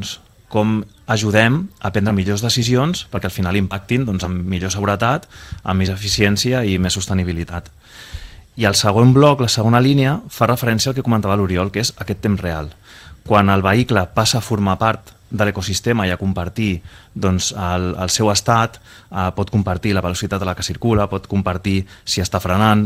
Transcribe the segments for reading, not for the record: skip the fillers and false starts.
decisions, com ajudem a prendre millors decisions perquè al final impactin amb millor seguretat, amb més eficiència i més sostenibilitat. I el segon bloc, la segona línia, fa referència al que comentava l'Oriol, que és aquest temps real. Quan el vehicle passa a formar part de l'ecosistema i a compartir el seu estat, pot compartir la velocitat a la que circula, pot compartir si està frenant,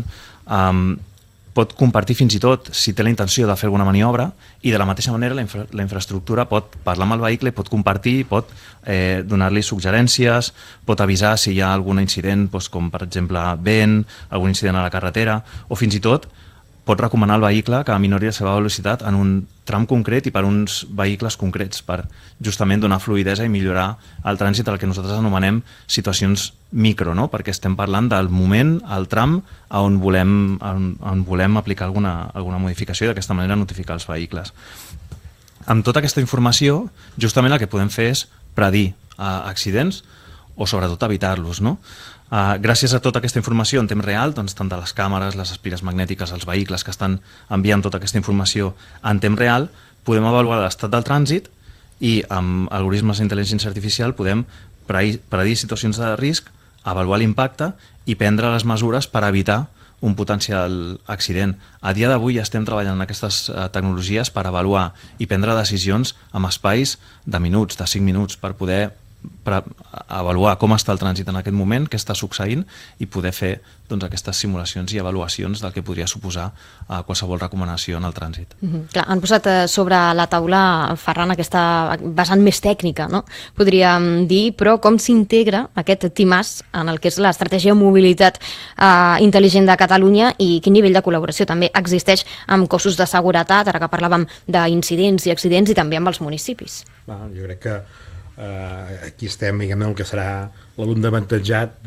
pot compartir fins i tot si té la intenció de fer alguna maniobra, i de la mateixa manera la infraestructura pot parlar amb el vehicle, pot compartir, pot donar-li suggerències, pot avisar si hi ha algun incident, com per exemple vent, algun incident a la carretera, o fins i tot pot recomanar al vehicle que minori la seva velocitat en un tram concret i per uns vehicles concrets, per justament donar fluïdesa i millorar el trànsit, el que nosaltres anomenem situacions micro, no? Perquè estem parlant del moment, el tram, on volem aplicar alguna modificació i d'aquesta manera notificar els vehicles. Amb tota aquesta informació, justament el que podem fer és predir accidents o sobretot evitar-los, no? Gràcies a tota aquesta informació en temps real, tant de les càmeres, les espires magnètiques, els vehicles que estan enviant tota aquesta informació en temps real, podem avaluar l'estat del trànsit i amb algoritmes d'intel·ligència artificial podem predir situacions de risc, avaluar l'impacte i prendre les mesures per evitar un potencial accident. A dia d'avui estem treballant en aquestes tecnologies per avaluar i prendre decisions amb espais de minuts, de 5 minuts, per poder avaluar com està el trànsit en aquest moment, què està succeint, i poder fer aquestes simulacions i avaluacions del que podria suposar qualsevol recomanació en el trànsit. Clar, han posat sobre la taula, Ferran, aquesta vessant més tècnica, no? Podríem dir, però com s'integra aquest TIMAS en el que és l'estratègia de mobilitat intel·ligent de Catalunya i quin nivell de col·laboració també existeix amb cossos de seguretat, ara que parlàvem d'incidents i accidents, i també amb els municipis. Jo crec que aquí estem, diguem, el que serà l'alumne avantatjat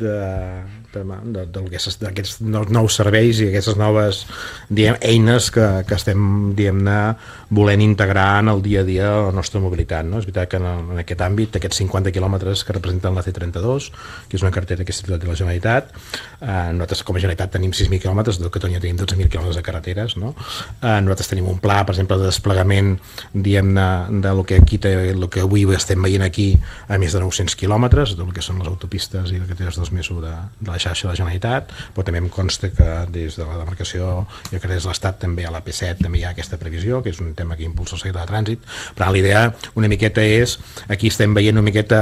d'aquests nous serveis i aquestes noves eines que estem volent integrar en el dia a dia de la nostra mobilitat. És veritat que en aquest àmbit, aquests 50 quilòmetres que representen la C32, que és una carretera que és titular de la Generalitat, nosaltres com a Generalitat tenim 6.000 quilòmetres, de Catalunya tenim 12.000 quilòmetres de carreteres, nosaltres tenim un pla, per exemple, de desplegament del que aquí el que avui estem veient aquí a més de 900 quilòmetres, del que són les autopistes i les carreteres 2+1 de la xarxa de la Generalitat, però també em consta que des de la demarcació i a carreteres de l'Estat també a la P7 també hi ha aquesta previsió, que és un tema que impulsa el sector de trànsit. Per tant, la idea una miqueta és, aquí estem veient una miqueta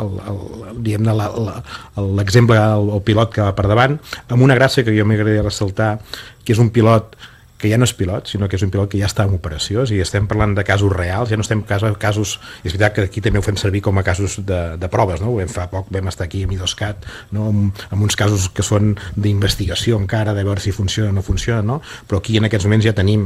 l'exemple, el pilot que va per davant, amb una gràcia que jo m'agradaria ressaltar, que és un pilot que ja no és pilot, sinó que és un pilot que ja està en operació, i estem parlant de casos reals, ja no estem casos, és veritat que aquí també ho fem servir com a casos de proves, fa poc vam estar aquí amb IDOSCAT, amb uns casos que són d'investigació encara, de veure si funciona o no funciona, però aquí en aquests moments ja tenim,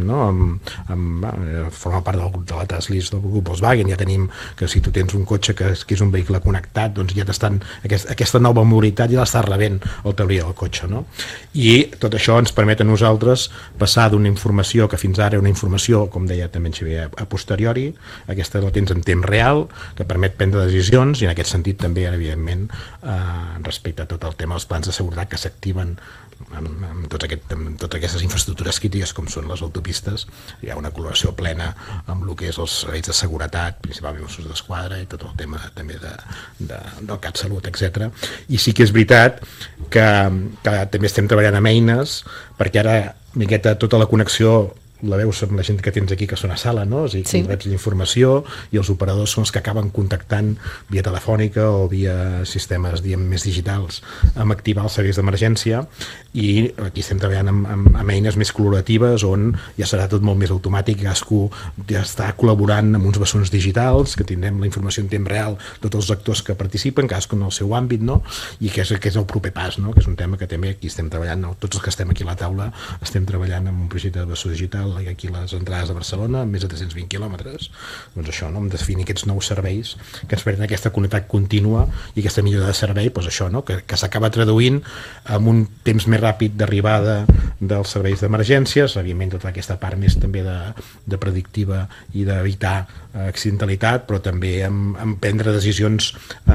forma part del grup de la Taslis del grup Volkswagen, ja tenim que si tu tens un cotxe que és un vehicle connectat, doncs ja t'estan, aquesta nova mobilitat ja l'estàs rebent al taulell del cotxe, i tot això ens permet a nosaltres passar d'una informació que fins ara era una informació, com deia també en Xavier, a posteriori, aquesta la tens en temps real, que permet prendre decisions, i en aquest sentit també, evidentment, respecte a tot el tema dels plans de seguretat que s'activen amb totes aquestes infraestructures crítiques com són les autopistes, hi ha una col·laboració plena amb el que és els serveis de seguretat, principalment Mossos d'Esquadra i tot el tema també del CatSalut, etc. I sí que és veritat que també estem treballant amb eines, perquè ara miqueta tota la connexió la veus amb la gent que tens aquí que són a sala, és a dir, que reps l'informació i els operadors són els que acaben contactant via telefònica o via sistemes, més digitals, amb activar els serveis d'emergència, i aquí estem treballant amb eines més col·laboratives on ja serà tot molt més automàtic, cadascú ja està col·laborant amb uns bessons digitals, que tindrem la informació en temps real, tots els actors que participen, cadascú en el seu àmbit, i que és el proper pas, que és un tema que també aquí estem treballant, tots els que estem aquí a la taula estem treballant en un projecte de bessó digital aquí a les entrades de Barcelona, amb més de 320 quilòmetres, doncs això, hem de definir aquests nous serveis que ens permeten aquesta connectivitat contínua i aquesta millora de servei, doncs això, que s'acaba traduint en un temps més ràpid d'arribada dels serveis d'emergències, evidentment tota aquesta part més també de predictiva i d'evitar accidentalitat, però també en prendre decisions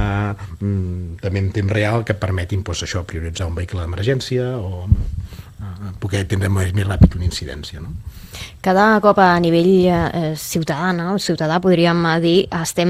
també en temps real que permetin això, prioritzar un vehicle d'emergència o poder atendre més ràpid una incidència. Cada cop a nivell ciutadà podríem dir, estem